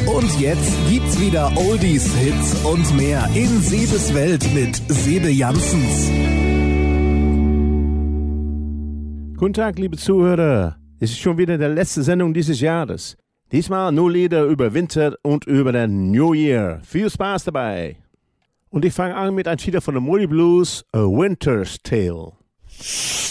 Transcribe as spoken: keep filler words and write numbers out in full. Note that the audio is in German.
Und jetzt gibt's wieder Oldies, Hits und mehr in Sebes Welt mit Sebe Janssens. Guten Tag, liebe Zuhörer. Es ist schon wieder die letzte Sendung dieses Jahres. Diesmal nur Lieder über Winter und über den New Year. Viel Spaß dabei. Und ich fange an mit einem Lied von den Moody Blues, A Winter's Tale.